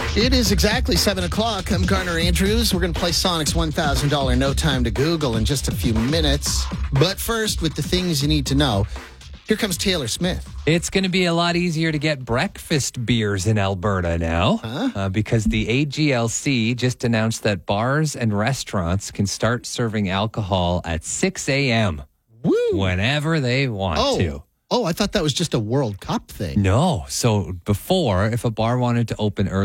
It is exactly 7 o'clock. I'm Garner Andrews. We're going to play Sonic's $1,000 No Time to Google in just a few minutes. But first, with the things you need to know, here comes Taylor Smith. It's going to be a lot easier to get breakfast beers in Alberta now because the AGLC just announced that bars and restaurants can start serving alcohol at 6 a.m. Woo! whenever they want to. Oh, I thought that was just a World Cup thing. No. So before, if a bar wanted to open early,